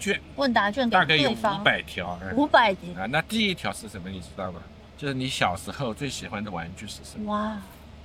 卷， 问答卷给大概有对方 500条。 500题。 那第一条是什么？你知道吗？就是你小时候最喜欢的玩具是什么？ 哇，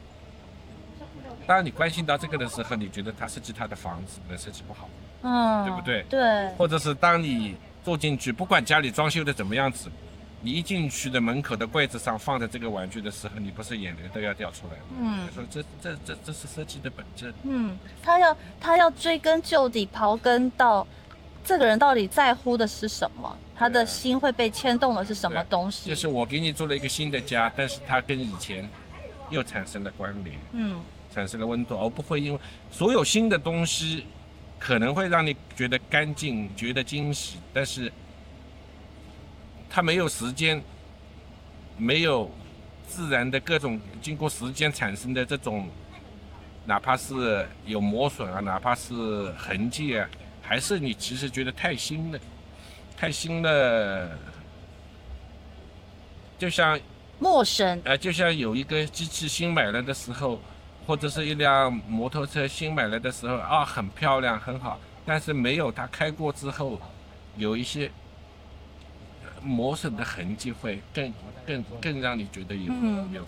当你关心到这个的时候，你觉得他设计他的房子能设计不好，对不对？ 对， 或者是当你坐进去，不管家里装修的怎么样子，你一进去的门口的柜子上放着这个玩具的时候，你不是眼泪都要掉出来吗？说这是设计的本质。 他要追根究底，刨根到这个人到底在乎的是什么，他的心会被牵动的是什么东西？ 就是我给你做了一个新的家，但是它跟以前又产生了关联，产生了温度，而不会因为所有新的东西可能会让你觉得干净，觉得惊喜，但是它没有时间，没有自然的各种经过时间产生的这种，哪怕是有磨损啊，哪怕是痕迹啊，还是你其实觉得太新了，太新了，就像陌生， 就像有一个机器新买来的时候，或者是一辆摩托车新买来的时候啊，很漂亮很好，但是没有它开过之后，有一些磨损的痕迹会更让你觉得有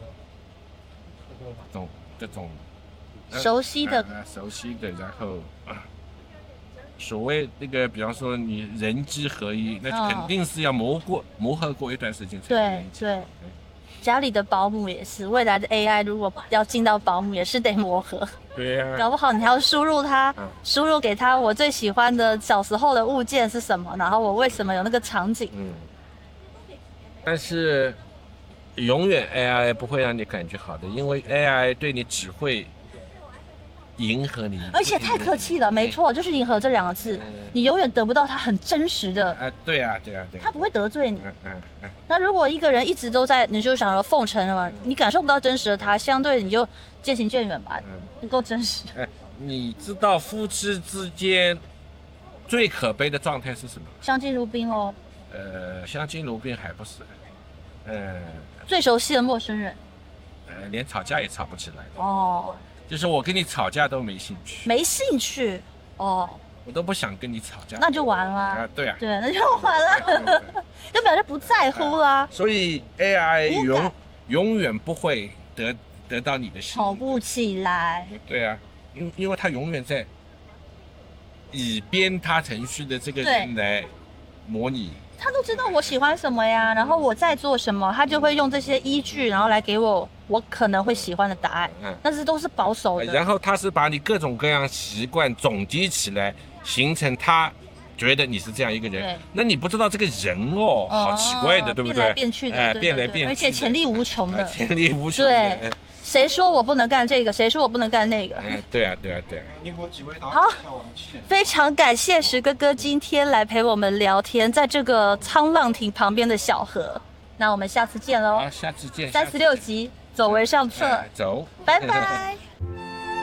这种熟悉的， 熟悉的，然后所谓那个，比方说你人机合一，那肯定是要磨合过一段时间才对。家里的保姆也是，未来的 AI 如果要进到保姆，也是得磨合。 对呀， 搞不好你还要输入给他我最喜欢的小时候的物件是什么，然后我为什么有那个场景。 但是永远 AI 不会让你感觉好的，因为 AI 对你只会迎合你， 而且太客气了，没错，就是迎合这2个字，你永远得不到他很真实的。 对啊， 他不会得罪你。那如果一个人一直都在，你就想说奉承了嘛，你感受不到真实的他，相对你就渐行渐远吧，不够真实。 你知道夫妻之间最可悲的状态是什么？ 相敬如宾哦。 相敬如宾还不是， 最熟悉的陌生人。 连吵架也吵不起来。 就是我跟你吵架都没兴趣。 没兴趣。 我都不想跟你吵架。 那就完了。 对， 那就完了。就表示不在乎啦。 所以 AI 永远不会得到你的心。 吵不起来。 对啊，因为他永远在以编他程序的这个人来模拟。 他都知道我喜欢什么呀，然后我在做什么，他就会用这些依据，然后来给我可能会喜欢的答案。但是都是保守的。 然后他是把你各种各样习惯总结起来，形成他觉得你是这样一个人。那你不知道这个人好奇怪的，对不对？ 变来变去的， 变来变去， 而且潜力无穷的。 对。 谁说我不能干这个？谁说我不能干那个？ 对啊。 好，非常感谢石哥哥今天来陪我们聊天，在这个沧浪亭旁边的小河。那我们下次见喽！ 下次见。 36集，走为上策。 走， 拜拜。